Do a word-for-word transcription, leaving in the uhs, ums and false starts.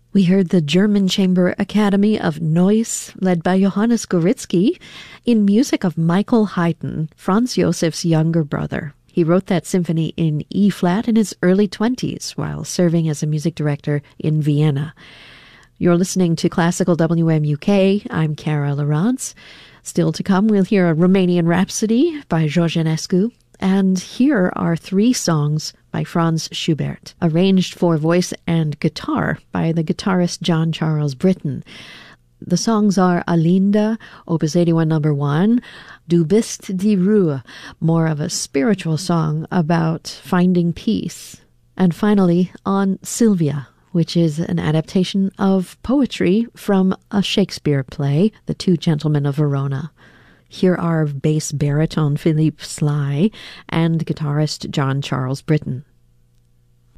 We heard the German Chamber Academy of Neuss, led by Johannes Goritzky, in music of Michael Haydn, Franz Josef's younger brother. He wrote that symphony in E-flat in his early twenties while serving as a music director in Vienna. You're listening to Classical W M U K. I'm Cara Lawrence. Still to come, we'll hear a Romanian Rhapsody by George Enescu. And here are three songs by Franz Schubert, arranged for voice and guitar by the guitarist John Charles Britton. The songs are Alinda, Opus eighty-one, number one, Du bist die Ruhe, more of a spiritual song about finding peace. And finally, on Sylvia, which is an adaptation of poetry from a Shakespeare play, The Two Gentlemen of Verona. Here are bass baritone Philippe Sly and guitarist John Charles Britton.